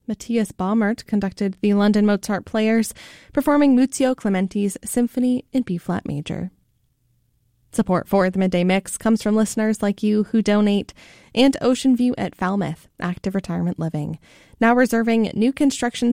Matthias Baumert conducted the London Mozart Players, performing Muzio Clementi's Symphony in B-flat major. Support for the Midday Mix comes from listeners like you who donate, and Ocean View at Falmouth, Active Retirement Living, now reserving new construction